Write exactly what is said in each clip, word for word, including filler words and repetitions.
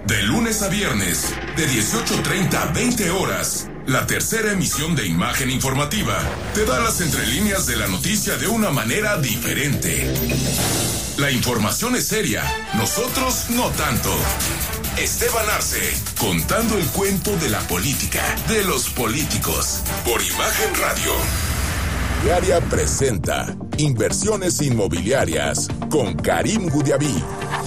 De lunes a viernes, de dieciocho treinta a veinte horas, la tercera emisión de Imagen Informativa te da las entrelíneas de la noticia de una manera diferente. La información es seria, nosotros no tanto. Esteban Arce, contando el cuento de la política, de los políticos, por Imagen Radio. Diaria presenta Inversiones Inmobiliarias con Karim Goudiaby.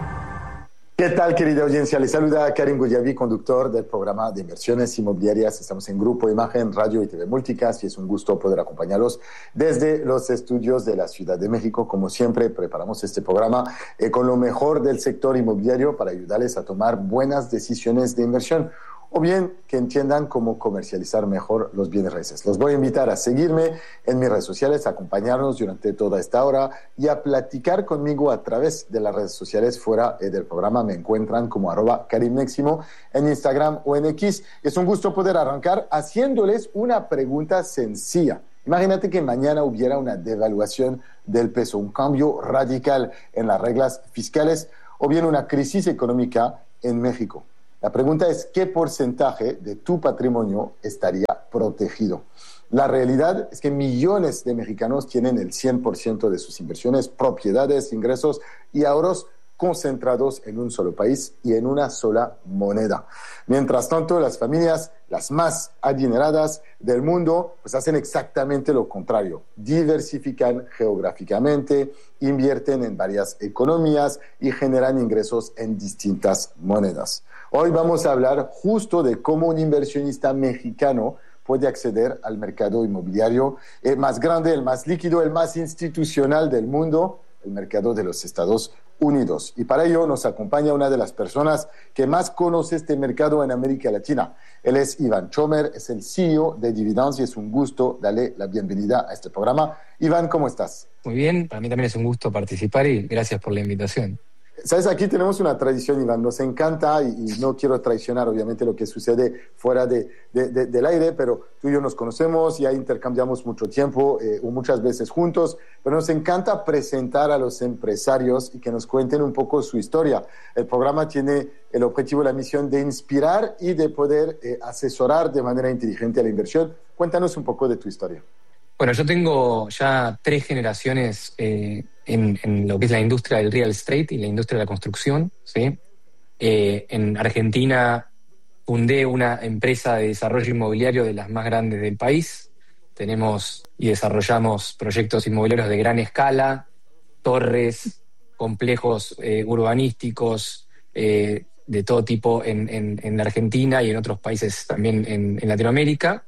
¿Qué tal, querida audiencia? Les saluda Karim Goudiaby, conductor del programa de inversiones inmobiliarias. Estamos en Grupo Imagen, Radio y T V Multicast y es un gusto poder acompañarlos desde los estudios de la Ciudad de México. Como siempre, preparamos este programa eh, con lo mejor del sector inmobiliario para ayudarles a tomar buenas decisiones de inversión, o bien que entiendan cómo comercializar mejor los bienes raíces. Los voy a invitar a seguirme en mis redes sociales, a acompañarnos durante toda esta hora y a platicar conmigo a través de las redes sociales. Fuera del programa me encuentran como arroba karimneximo en Instagram o en X. Es un gusto poder arrancar haciéndoles una pregunta sencilla. Imagínate que mañana hubiera una devaluación del peso, un cambio radical en las reglas fiscales o bien una crisis económica en México. La pregunta es, ¿qué porcentaje de tu patrimonio estaría protegido? La realidad es que millones de mexicanos tienen el cien por ciento de sus inversiones, propiedades, ingresos y ahorros concentrados en un solo país y en una sola moneda. Mientras tanto, las familias, las más adineradas del mundo, pues hacen exactamente lo contrario. Diversifican geográficamente, invierten en varias economías y generan ingresos en distintas monedas. Hoy vamos a hablar justo de cómo un inversionista mexicano puede acceder al mercado inmobiliario el más grande, el más líquido, el más institucional del mundo, el mercado de los Estados Unidos. Y para ello nos acompaña una de las personas que más conoce este mercado en América Latina. Él es Iván Chomer, es el C E O de Dividends y es un gusto darle la bienvenida a este programa. Iván, ¿cómo estás? Muy bien, para mí también es un gusto participar y gracias por la invitación. Sabes, aquí tenemos una tradición, Iván, nos encanta y, y no quiero traicionar obviamente lo que sucede fuera de, de, de, del aire, pero tú y yo nos conocemos, ya intercambiamos mucho tiempo, eh, muchas veces juntos, pero nos encanta presentar a los empresarios y que nos cuenten un poco su historia. El programa tiene el objetivo, la misión de inspirar y de poder eh, asesorar de manera inteligente a la inversión. Cuéntanos un poco de tu historia. Bueno, yo tengo ya tres generaciones eh, en, en lo que es la industria del real estate y la industria de la construcción, ¿sí? Eh, en Argentina fundé una empresa de desarrollo inmobiliario de las más grandes del país. Tenemos y desarrollamos proyectos inmobiliarios de gran escala, torres, complejos eh, urbanísticos eh, de todo tipo en, en, en la Argentina y en otros países también en, en Latinoamérica.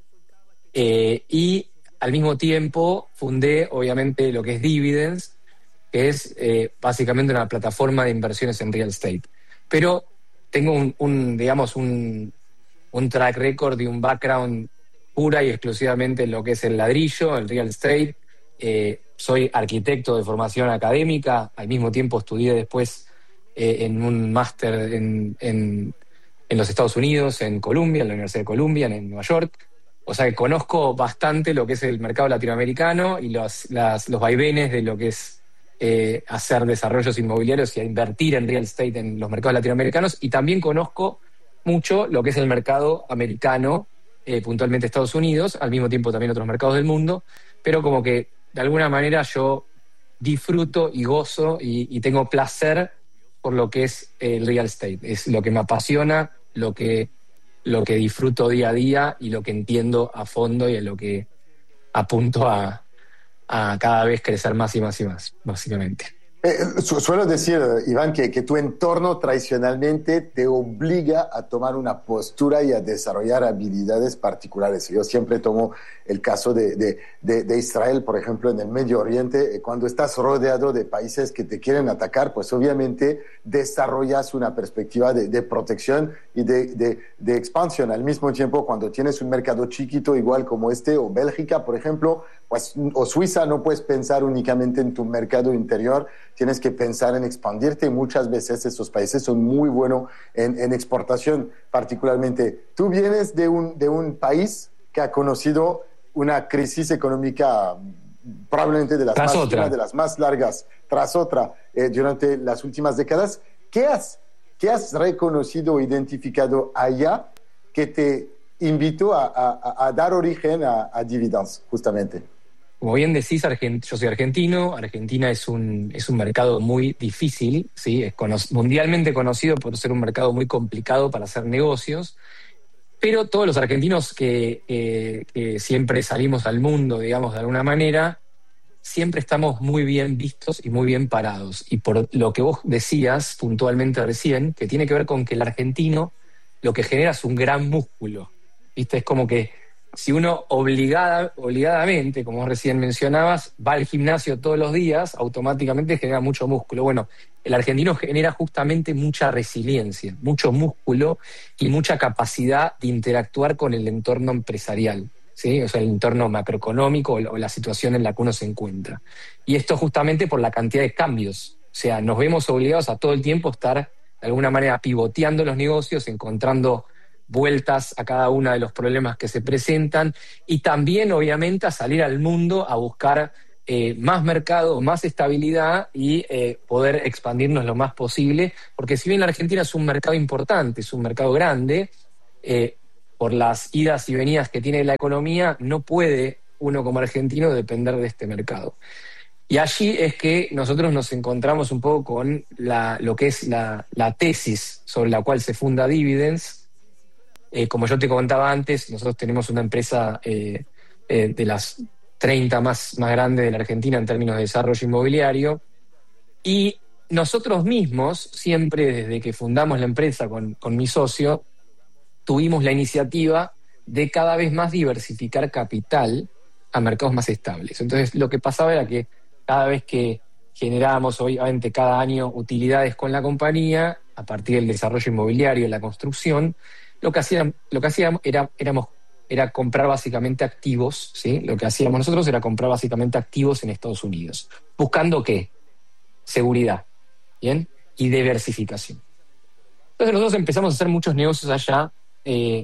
Eh, y al mismo tiempo fundé, obviamente, lo que es Dividends, que es eh, básicamente una plataforma de inversiones en real estate. Pero tengo un, un digamos, un, un track record y un background pura y exclusivamente en lo que es el ladrillo, el real estate. Eh, soy arquitecto de formación académica, al mismo tiempo estudié después eh, en un máster en, en, en los Estados Unidos, en Columbia, en la Universidad de Columbia, en Nueva York. O sea que conozco bastante lo que es el mercado latinoamericano y los, las, los vaivenes de lo que es eh, hacer desarrollos inmobiliarios y invertir en real estate en los mercados latinoamericanos. Y también conozco mucho lo que es el mercado americano, eh, puntualmente Estados Unidos, al mismo tiempo también otros mercados del mundo. Pero como que de alguna manera yo disfruto y gozo y, y tengo placer por lo que es el real estate. Es lo que me apasiona, lo que... lo que disfruto día a día y lo que entiendo a fondo y a lo que apunto a, a cada vez crecer más y más y más, básicamente. Eh, su, suelo decir, Iván, que, que tu entorno tradicionalmente te obliga a tomar una postura y a desarrollar habilidades particulares. Yo siempre tomo el caso de, de, de, de Israel, por ejemplo, en el Medio Oriente. Eh, cuando estás rodeado de países que te quieren atacar, pues obviamente desarrollas una perspectiva de, de protección y de, de, de expansión. Al mismo tiempo, cuando tienes un mercado chiquito igual como este, o Bélgica, por ejemplo, pues, o Suiza, no puedes pensar únicamente en tu mercado interior, tienes que pensar en expandirte y muchas veces estos países son muy buenos en, en exportación, particularmente. Tú vienes de un, de un país que ha conocido una crisis económica probablemente de las, más, una de las más largas tras otra eh, durante las últimas décadas. ¿Qué has ¿Qué has reconocido o identificado allá que te invitó a, a, a dar origen a, a Dividends, justamente? Como bien decís, Argent- yo soy argentino. Argentina es un, es un mercado muy difícil, ¿sí? Es cono- mundialmente conocido por ser un mercado muy complicado para hacer negocios, pero todos los argentinos que, que- que siempre salimos al mundo, digamos, de alguna manera, siempre estamos muy bien vistos y muy bien parados. Y por lo que vos decías puntualmente recién, que tiene que ver con que el argentino lo que genera es un gran músculo. ¿Viste? Es como que si uno obligada, obligadamente, como vos recién mencionabas, va al gimnasio todos los días, automáticamente genera mucho músculo. Bueno, el argentino genera justamente mucha resiliencia, mucho músculo y mucha capacidad de interactuar con el entorno empresarial, ¿sí? O sea, el entorno macroeconómico o la situación en la que uno se encuentra. Y esto justamente por la cantidad de cambios. O sea, nos vemos obligados a todo el tiempo estar de alguna manera pivoteando los negocios, encontrando vueltas a cada uno de los problemas que se presentan y también, obviamente, a salir al mundo a buscar eh, más mercado, más estabilidad y eh, poder expandirnos lo más posible, porque si bien la Argentina es un mercado importante, es un mercado grande, eh, por las idas y venidas que tiene la economía, no puede uno como argentino depender de este mercado. Y allí es que nosotros nos encontramos un poco con la, lo que es la, la tesis sobre la cual se funda Dividends. Eh, como yo te contaba antes, nosotros tenemos una empresa eh, eh, de las treinta más, más grandes de la Argentina en términos de desarrollo inmobiliario, y nosotros mismos, siempre desde que fundamos la empresa con, con mi socio, tuvimos la iniciativa de cada vez más diversificar capital a mercados más estables. Entonces, lo que pasaba era que cada vez que generábamos, obviamente, cada año utilidades con la compañía, a partir del desarrollo inmobiliario y la construcción, lo que hacíamos, lo que hacíamos era, éramos, era comprar básicamente activos, ¿sí? Lo que hacíamos nosotros era comprar básicamente activos en Estados Unidos. ¿Buscando qué? Seguridad, ¿bien? Y diversificación. Entonces nosotros empezamos a hacer muchos negocios allá eh,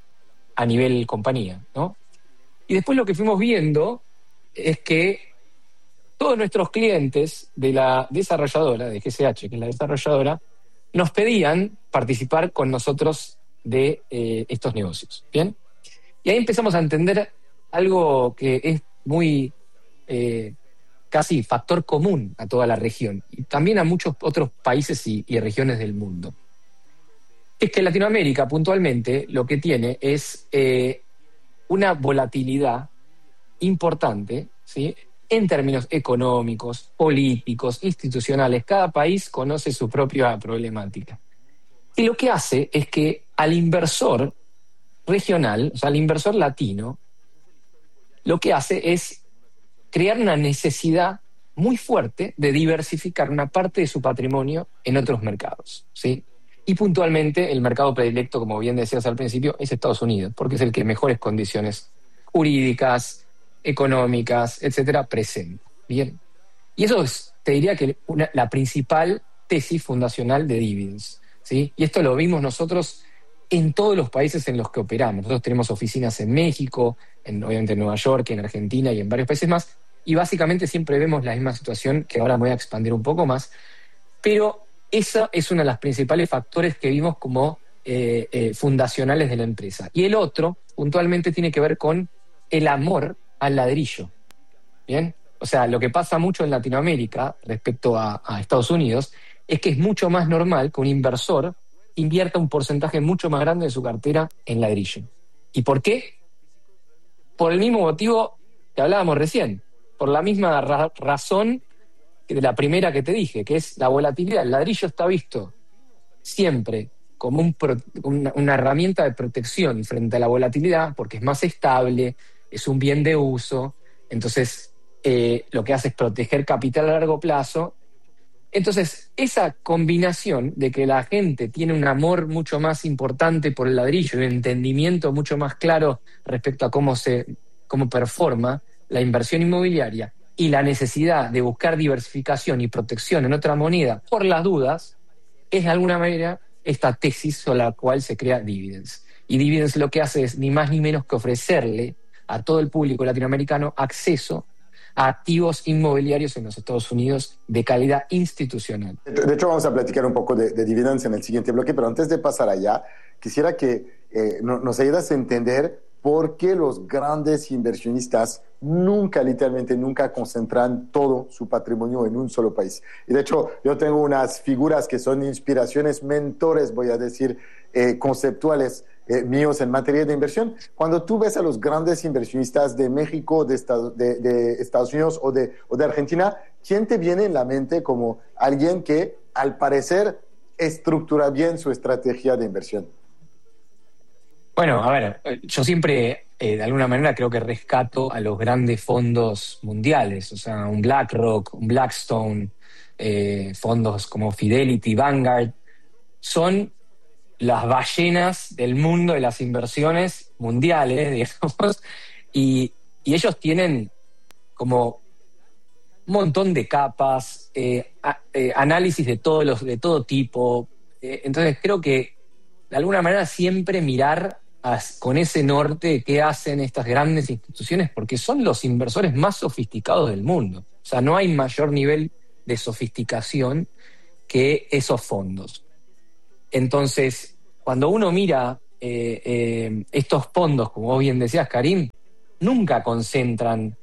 a nivel compañía, ¿no? Y después lo que fuimos viendo es que todos nuestros clientes de la desarrolladora, de G C H, que es la desarrolladora, nos pedían participar con nosotros de eh, estos negocios, ¿bien? Y ahí empezamos a entender algo que es muy eh, casi factor común a toda la región y también a muchos otros países y, y regiones del mundo. Es que Latinoamérica puntualmente lo que tiene es eh, una volatilidad importante, ¿sí? En términos económicos, políticos, institucionales. Cada país conoce su propia problemática. Y lo que hace es que al inversor regional, o sea, al inversor latino, lo que hace es crear una necesidad muy fuerte de diversificar una parte de su patrimonio en otros mercados, ¿sí? Y puntualmente el mercado predilecto, como bien decías al principio, es Estados Unidos, porque es el que mejores condiciones jurídicas, económicas, etcétera, presenta. Bien. Y eso es, te diría que una, la principal tesis fundacional de Dividends, ¿sí? Y esto lo vimos nosotros en todos los países en los que operamos. Nosotros tenemos oficinas en México, en, obviamente en Nueva York, en Argentina y en varios países más, y básicamente siempre vemos la misma situación, que ahora me voy a expandir un poco más, pero esa es uno de los principales factores que vimos como eh, eh, fundacionales de la empresa. Y el otro, puntualmente, tiene que ver con el amor al ladrillo, ¿bien? O sea, lo que pasa mucho en Latinoamérica respecto a, a Estados Unidos es que es mucho más normal que un inversor invierta un porcentaje mucho más grande de su cartera en ladrillo. ¿Y por qué? Por el mismo motivo que hablábamos recién, por la misma ra- razón de la primera que te dije, que es la volatilidad. El ladrillo está visto siempre como un pro, una, una herramienta de protección frente a la volatilidad, porque es más estable, es un bien de uso, entonces eh, lo que hace es proteger capital a largo plazo. Entonces, esa combinación de que la gente tiene un amor mucho más importante por el ladrillo y un entendimiento mucho más claro respecto a cómo se cómo performa la inversión inmobiliaria y la necesidad de buscar diversificación y protección en otra moneda por las dudas, es de alguna manera esta tesis sobre la cual se crea Dividends. Y Dividends lo que hace es ni más ni menos que ofrecerle a todo el público latinoamericano acceso a activos inmobiliarios en los Estados Unidos de calidad institucional. De hecho, vamos a platicar un poco de, de dividendos en el siguiente bloque, pero antes de pasar allá, quisiera que eh, nos ayudas a entender por qué los grandes inversionistas nunca, literalmente nunca concentran todo su patrimonio en un solo país. Y de hecho, yo tengo unas figuras que son inspiraciones, mentores, voy a decir, eh, conceptuales eh, míos en materia de inversión. Cuando tú ves a los grandes inversionistas de México, de Estados, de, de Estados Unidos o de, o de Argentina, ¿quién te viene en la mente como alguien que, al parecer, estructura bien su estrategia de inversión? Bueno, a ver, yo siempre, eh, de alguna manera, creo que rescato a los grandes fondos mundiales, o sea, un BlackRock, un Blackstone, eh, fondos como Fidelity, Vanguard, son las ballenas del mundo de las inversiones mundiales, digamos, y, y ellos tienen como un montón de capas, eh, a, eh, análisis de, todos los, de todo tipo. Eh, entonces creo que, de alguna manera, siempre mirar con ese norte qué hacen estas grandes instituciones, porque son los inversores más sofisticados del mundo. O sea, no hay mayor nivel de sofisticación que esos fondos. Entonces, cuando uno mira eh, eh, estos fondos, como vos bien decías, Karim, nunca concentran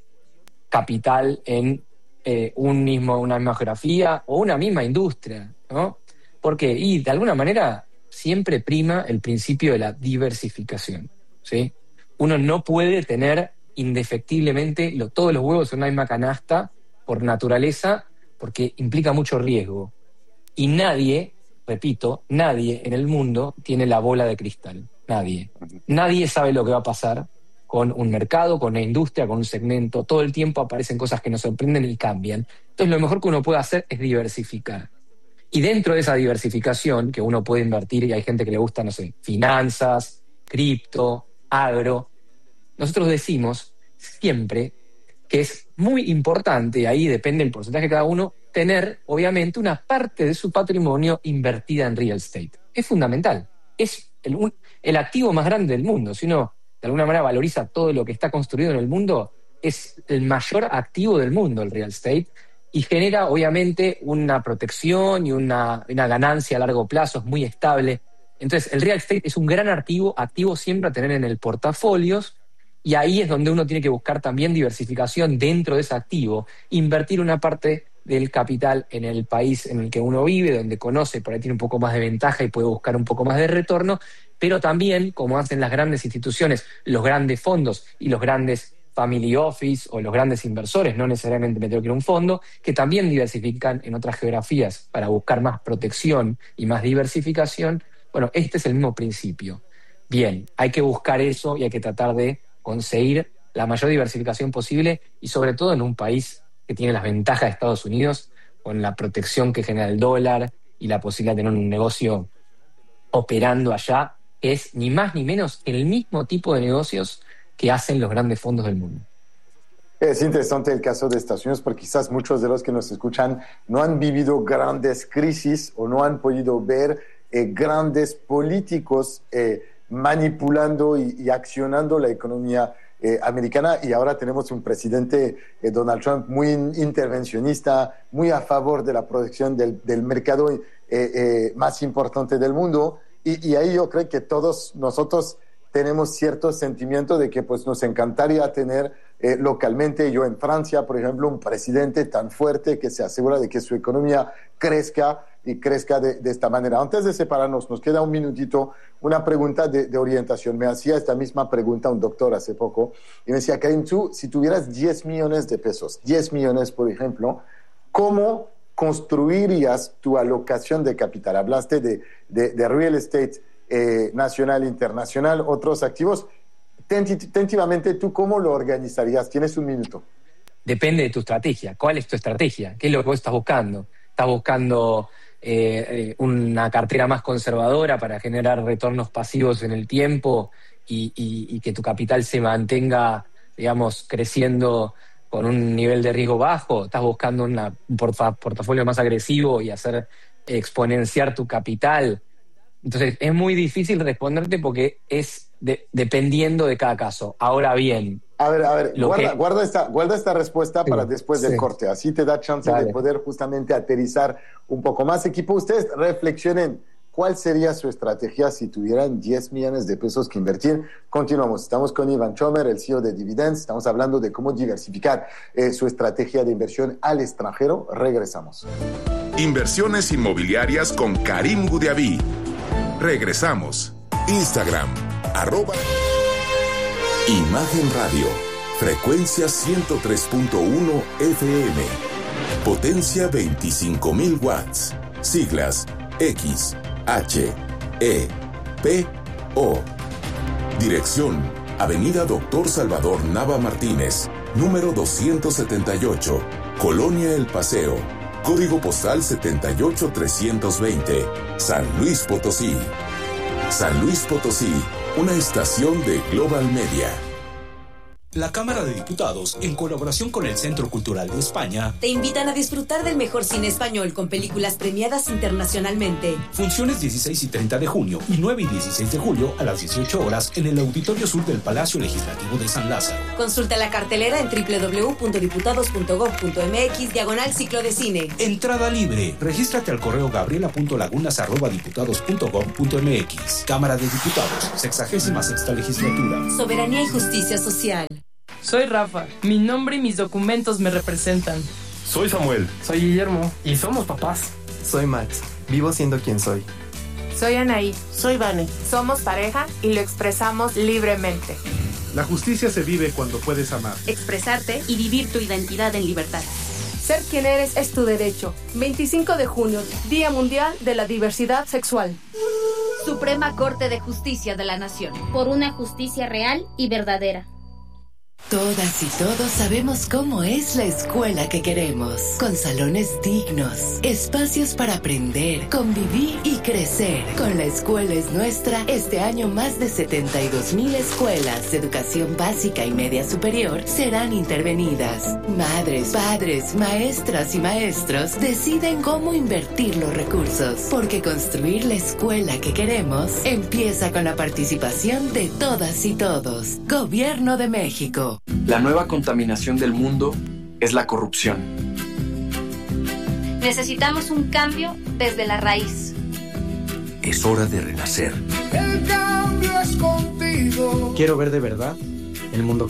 capital en eh, un mismo, una misma geografía o una misma industria, ¿no? Porque, y de alguna manera, siempre prima el principio de la diversificación, ¿sí? Uno no puede tener indefectiblemente lo, todos los huevos en una misma canasta por naturaleza, porque implica mucho riesgo. Y nadie, repito, nadie en el mundo tiene la bola de cristal. Nadie. Nadie sabe lo que va a pasar con un mercado, con una industria, con un segmento. Todo el tiempo aparecen cosas que nos sorprenden y cambian. Entonces, lo mejor que uno puede hacer es diversificar. Y dentro de esa diversificación que uno puede invertir, y hay gente que le gusta, no sé, finanzas, cripto, agro, nosotros decimos siempre que es muy importante, ahí depende del porcentaje de cada uno, tener, obviamente, una parte de su patrimonio invertida en real estate. Es fundamental. Es el, un, el activo más grande del mundo. Si uno, de alguna manera, valoriza todo lo que está construido en el mundo, es el mayor activo del mundo, el real estate, y genera, obviamente, una protección y una, una ganancia a largo plazo, es muy estable. Entonces, el real estate es un gran activo, activo siempre a tener en el portafolio, y ahí es donde uno tiene que buscar también diversificación dentro de ese activo, invertir una parte del capital en el país en el que uno vive, donde conoce, por ahí tiene un poco más de ventaja y puede buscar un poco más de retorno, pero también, como hacen las grandes instituciones, los grandes fondos y los grandes family office o los grandes inversores, no necesariamente me tengo que ir a un fondo, que también diversifican en otras geografías para buscar más protección y más diversificación. Bueno, este es el mismo principio. Bien, hay que buscar eso y hay que tratar de conseguir la mayor diversificación posible, y sobre todo en un país que tiene las ventajas de Estados Unidos, con la protección que genera el dólar y la posibilidad de tener un negocio operando allá, que es ni más ni menos el mismo tipo de negocios que hacen los grandes fondos del mundo. Es interesante el caso de Estados Unidos, porque quizás muchos de los que nos escuchan no han vivido grandes crisis o no han podido ver eh, grandes políticos eh, manipulando y, y accionando la economía eh, americana, y ahora tenemos un presidente, eh, Donald Trump, muy intervencionista, muy a favor de la protección del, del mercado eh, eh, más importante del mundo, y, y ahí yo creo que todos nosotros tenemos cierto sentimiento de que pues, nos encantaría tener eh, localmente, yo en Francia, por ejemplo, un presidente tan fuerte que se asegura de que su economía crezca y crezca de, de esta manera. Antes de separarnos, nos queda un minutito, una pregunta de, de orientación. Me hacía esta misma pregunta un doctor hace poco y me decía, Karim, tú, si tuvieras diez millones de pesos, diez millones, por ejemplo, ¿cómo construirías tu alocación de capital? Hablaste de, de, de real estate, Eh, nacional, internacional, otros activos. Tentativamente, ¿tú cómo lo organizarías? Tienes un minuto. Depende de tu estrategia. ¿Cuál es tu estrategia? ¿Qué es lo que vos estás buscando? ¿Estás buscando eh, una cartera más conservadora para generar retornos pasivos en el tiempo y, y, y que tu capital se mantenga, digamos, creciendo con un nivel de riesgo bajo? ¿Estás buscando una, un portafolio más agresivo y hacer exponenciar tu capital Entonces, es muy difícil responderte porque es de, dependiendo de cada caso. Ahora bien... A ver, a ver, guarda, que... guarda, esta, guarda esta respuesta para sí, después del sí. corte. Así te da chance Dale. de poder justamente aterrizar un poco más. Equipo, ustedes reflexionen cuál sería su estrategia si tuvieran diez millones de pesos que invertir. Continuamos. Estamos con Iván Chomer, el C E O de Dividends. Estamos hablando de cómo diversificar eh, su estrategia de inversión al extranjero. Regresamos. Inversiones inmobiliarias con Karim Goudiaby. Regresamos. Instagram, arroba Imagen Radio, frecuencia ciento tres punto uno F M, potencia veinticinco mil watts, siglas X, H, E, P, O. Dirección, Avenida Doctor Salvador Nava Martínez, número doscientos setenta y ocho, Colonia El Paseo, código postal setenta y ocho trescientos veinte, San Luis Potosí. San Luis Potosí, una estación de Global Media. La Cámara de Diputados, en colaboración con el Centro Cultural de España, te invitan a disfrutar del mejor cine español con películas premiadas internacionalmente. Funciones dieciséis y treinta de junio y nueve y dieciséis de julio a las dieciocho horas en el Auditorio Sur del Palacio Legislativo de San Lázaro. Consulta la cartelera en doble u doble u doble u punto diputados punto gob punto eme equis diagonal ciclo de cine. Entrada libre. Regístrate al correo gabriela punto lagunas arroba diputados punto gob punto eme equis. Cámara de Diputados, sexagésima sexta legislatura. Soberanía y justicia social. Soy Rafa. Mi nombre y mis documentos me representan. Soy Samuel. Soy Guillermo. Y somos papás. Soy Max. Vivo siendo quien soy. Soy Anaí. Soy Vane. Somos pareja y lo expresamos libremente. La justicia se vive cuando puedes amar, expresarte y vivir tu identidad en libertad. Ser quien eres es tu derecho. veinticinco de junio, Día Mundial de la Diversidad Sexual. Suprema Corte de Justicia de la Nación. Por una justicia real y verdadera. Todas y todos sabemos cómo es la escuela que queremos, con salones dignos, espacios para aprender, convivir y crecer. Con La Escuela es Nuestra, este año más de setenta y dos mil escuelas de educación básica y media superior serán intervenidas. Madres, padres, maestras y maestros deciden cómo invertir los recursos, porque construir la escuela que queremos empieza con la participación de todas y todos. Gobierno de México. La nueva contaminación del mundo es la corrupción. Necesitamos un cambio desde la raíz. Es hora de renacer. El cambio es contigo. Quiero ver de verdad el mundo que